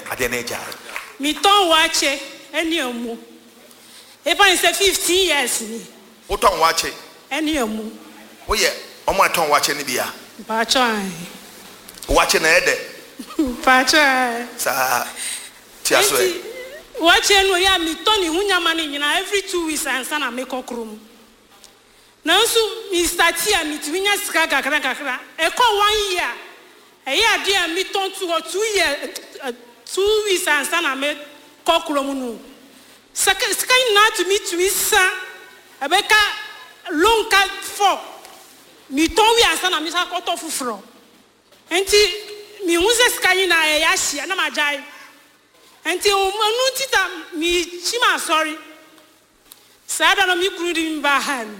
ade na eja. Me ton wache eni omu. If I say 15 years ni. Wo ton wache. Eni omu. Wo ye omo aton wache ni bia. Pacho ai. Wache na ede. Pacho ai. Sa ti aso e. Wache no ya me ton ni hunyama ni nyina every 2 weeks ansa na make okrom. Nanso mi start here mi twinya sika kakra. E ko 1 year. E ya dia mi ton 2 years 2 weeks ansa na make okrom no. Sika na to me sa abeka long card 4 mi ton wi ansa na mi sa koto fufuro enti mi hunse sika ni na ya hia na majai enti o manu tita mi chima sorry sada no mi kuru di mba han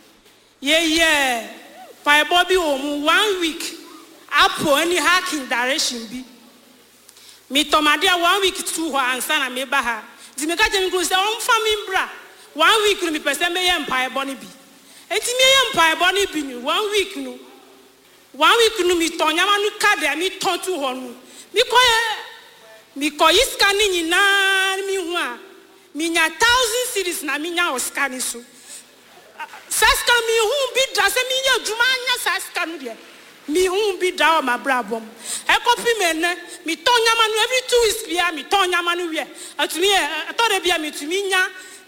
ye pa bobi o mu 1 week apo any hacking direction bi mi tomade 1 week 2 ho ansa na me ba ha di me ka je mi kuru se on fa mi bra 1 week no mi pese me ye mpa boni bi enti me ye mpa boni bi ni 1 week no 1 week no mi tonyama no card mi ton tu ho no mi ko iska ni nyina mi hu a mi nya 1000 series na mi nya oska ni so saska mi hu bi da se mi nya djuma nya saska no de mi hu bi da o ma brabom e copy me ne mi tonyama no every 2 weeks bia mi tonyama no wie atumi e to de bia mi tumi nya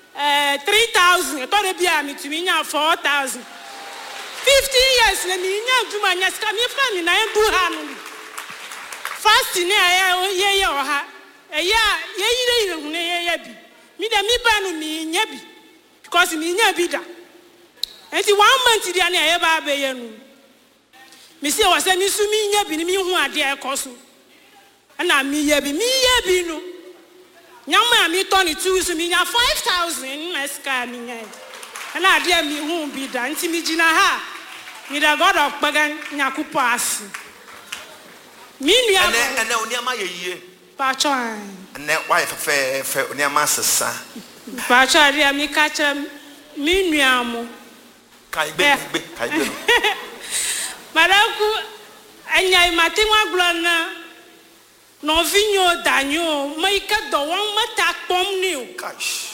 3,000 to de bia mi tumi nya 4,000 50 years na mi nya djuma nya ska mi fa mi na en bu ha no fast ni ye oha eya ye yire hu ne ye bi mi da mi ba no mi nya bi because mi nya bi da enti 1 month dia na ye ba be ye no mi se wa se mi su mi nya bi ni mi hu ade e koso na mi ye bi no nyama mi to ni 2 su mi nya 5,000 na ska mi nya na ade mi hu bi da enti mi gina ha mi da god of pagan nyakupo asi mi nua ene oniama ye yie pacho ene why fe oniama sesa pacho ade mi ka cha mi nua mo kai be maraku anya imatinwa glona no vinho danyo mai ka do won mata pom ni o gosh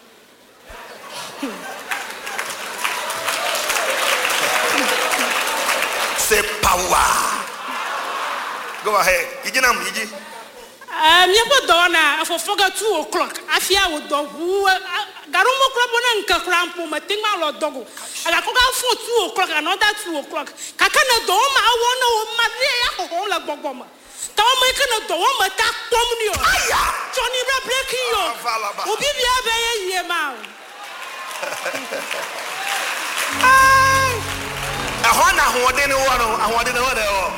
say power. Go ahead. Yiji. Me po do na for 2 o'clock. Afia wo do garumo club na nka krampo matinga lo dogo. Ala ko ga for 2 o'clock another 2 o'clock. Kaka na do ma wo na wo ma de ya ho la gbogboma. Ta o ma ka na do wo ma ta pom ni o. Johnny bra breaking yo. Obi bia be ye yie ma o. Ahona hoden wo no.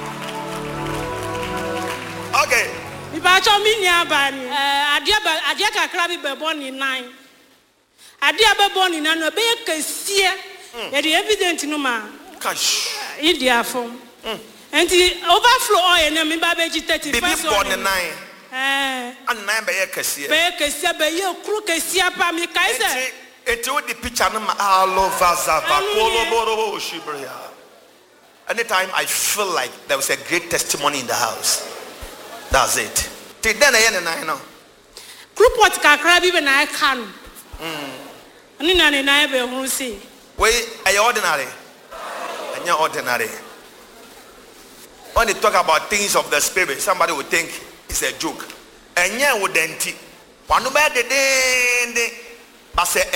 Okay. Ibacho mi ni abani. Adia kakra bi bebo ni 9. Adia bebo ni 9 no be kasie. E dey evident no ma. Cash. Idia form. Enti overflow oil na mi ba be ji 35. Bibi born 9. And 9 be kasie. Be kasie be ye kru kasie pa mi kai se. Enti wo the picture no ma all over Zava Koloboro Shibria. Anytime I feel like there was a great testimony in the house. That's it. Till then I know. Group what kakra bi be na kan. Ani na ne na be hu si. We are ordinary. And you're ordinary. When they talk about things of the spirit, somebody would think it's a joke. And yeah, would then but say